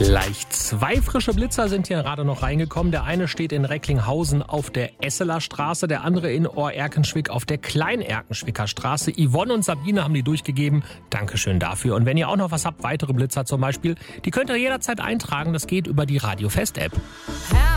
Gleich 2 frische Blitzer sind hier gerade noch reingekommen. Der eine steht in Recklinghausen auf der Esseler Straße, der andere in Ohr-Erkenschwick auf der Klein-Erkenschwicker Straße. Yvonne und Sabine haben die durchgegeben. Dankeschön dafür. Und wenn ihr auch noch was habt, weitere Blitzer zum Beispiel, die könnt ihr jederzeit eintragen. Das geht über die Radio Fest App.